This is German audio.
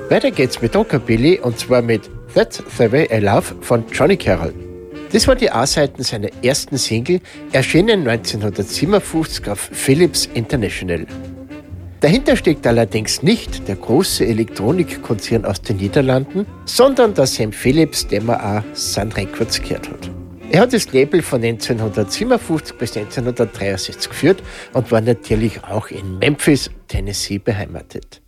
Weiter geht's mit Rockabilly und zwar mit That's the Way I Love von Johnny Carroll. Das war die A-Seiten seiner ersten Single, erschienen 1957 auf Philips International. Dahinter steckt allerdings nicht der große Elektronikkonzern aus den Niederlanden, sondern der Sam Phillips, den man auch Sun Records gehört hat. Er hat das Label von 1957 bis 1963 geführt und war natürlich auch in Memphis, Tennessee beheimatet.